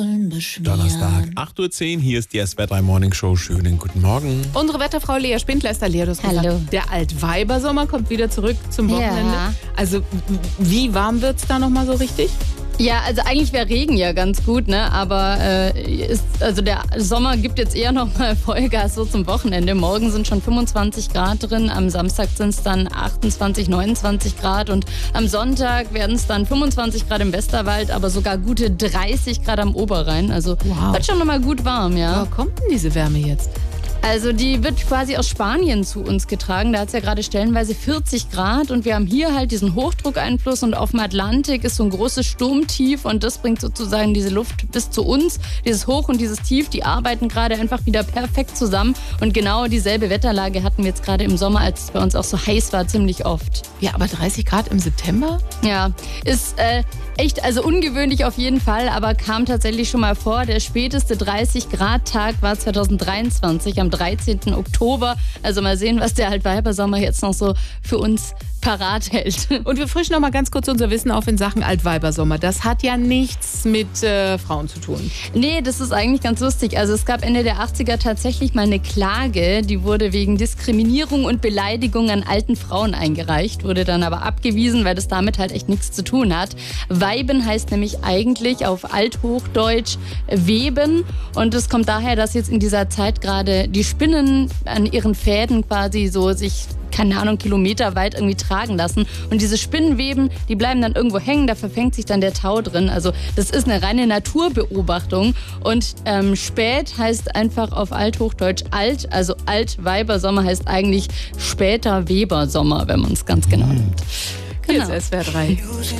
Donnerstag, 8.10 Uhr, hier ist die SWR 3 Morning Show. Schönen guten Morgen. Unsere Wetterfrau Lea Spindler ist da. Lea, du hast Hallo. gesagt, der Altweibersommer kommt wieder zurück zum Wochenende. Ja. Also wie warm wird's da nochmal so richtig? Ja, also eigentlich wäre Regen ja ganz gut, ne? Aber der Sommer gibt jetzt eher noch mal Vollgas so zum Wochenende. Morgen sind schon 25 Grad drin, am Samstag sind es dann 28, 29 Grad und am Sonntag werden es dann 25 Grad im Westerwald, aber sogar gute 30 Grad am Oberrhein. Also wird schon noch mal gut warm, ja. Woher kommt denn diese Wärme jetzt? Also die wird quasi aus Spanien zu uns getragen. Da hat es ja gerade stellenweise 40 Grad und wir haben hier halt diesen Hochdruckeinfluss und auf dem Atlantik ist so ein großes Sturmtief und das bringt sozusagen diese Luft bis zu uns. Dieses Hoch und dieses Tief, die arbeiten gerade einfach wieder perfekt zusammen und genau dieselbe Wetterlage hatten wir jetzt gerade im Sommer, als es bei uns auch so heiß war, ziemlich oft. Ja, aber 30 Grad im September? Ja, ist echt, also ungewöhnlich auf jeden Fall, aber kam tatsächlich schon mal vor. Der späteste 30-Grad-Tag war 2023 am 13. Oktober. Also mal sehen, was der Altweibersommer jetzt noch so für uns parat hält. Und wir frischen noch mal ganz kurz unser Wissen auf in Sachen Altweibersommer. Das hat ja nichts mit Frauen zu tun. Nee, das ist eigentlich ganz lustig. Also es gab Ende der 80er tatsächlich mal eine Klage, die wurde wegen Diskriminierung und Beleidigung an alten Frauen eingereicht, wurde dann aber abgewiesen, weil das damit halt echt nichts zu tun hat. Weiben heißt nämlich eigentlich auf Althochdeutsch weben und es kommt daher, dass jetzt in dieser Zeit gerade die Spinnen an ihren Fäden quasi so sich, keine Ahnung, kilometerweit irgendwie tragen lassen. Und diese Spinnenweben, die bleiben dann irgendwo hängen, da verfängt sich dann der Tau drin. Also das ist eine reine Naturbeobachtung. Und spät heißt einfach auf Althochdeutsch alt, also Altweibersommer heißt eigentlich später Webersommer, wenn man es ganz genau nimmt. Hier ist SWR 3.